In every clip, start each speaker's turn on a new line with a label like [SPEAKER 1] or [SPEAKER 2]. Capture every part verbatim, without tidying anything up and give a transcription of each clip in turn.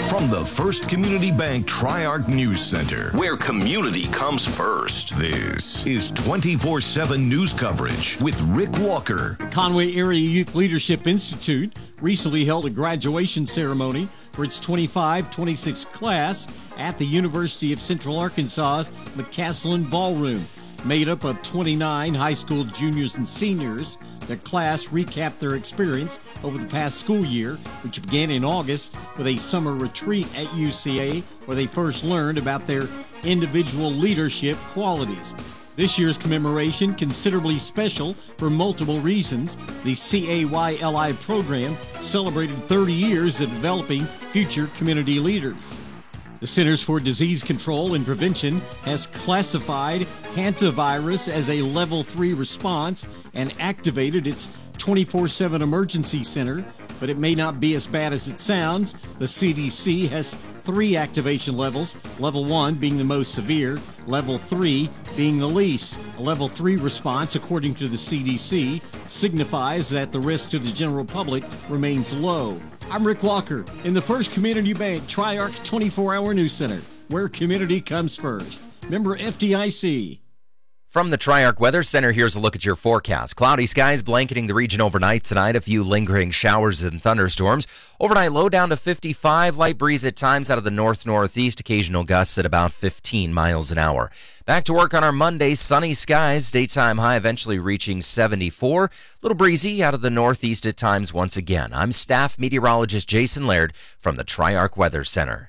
[SPEAKER 1] From the First Community Bank Tri-Arc News Center, where community comes first. This is twenty-four seven news coverage with Rick Walker.
[SPEAKER 2] Conway Area Youth Leadership Institute recently held a graduation ceremony for its twenty-five twenty-six class at the University of Central Arkansas's McCaslin Ballroom. Made up of twenty-nine high school juniors and seniors, the class recapped their experience over the past school year, which began in August with a summer retreat at U C A, where they first learned about their individual leadership qualities. This year's commemoration, considerably special for multiple reasons. The C A Y L I program celebrated thirty years of developing future community leaders. The Centers for Disease Control and Prevention has classified hantavirus as a level three response and activated its twenty-four seven emergency center, but it may not be as bad as it sounds. The C D C has three activation levels, level one being the most severe, level three being the least. A level three response, according to the C D C, signifies that the risk to the general public remains low. I'm Rick Walker in the First Community Bank Tri-Arc twenty-four hour News Center, where community comes first. Member F D I C.
[SPEAKER 3] From the Tri-Arc Weather Center, here's a look at your forecast. Cloudy skies blanketing the region overnight tonight. A few lingering showers and thunderstorms. Overnight low down to fifty-five. Light breeze at times out of the north-northeast. Occasional gusts at about fifteen miles an hour. Back to work on our Monday. Sunny skies. Daytime high eventually reaching seventy-four. A little breezy out of the northeast at times once again. I'm staff meteorologist Jason Laird from the Tri-Arc Weather Center.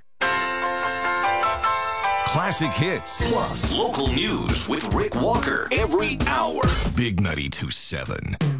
[SPEAKER 1] Classic hits plus local news with Rick Walker every hour. Big ninety-two point seven.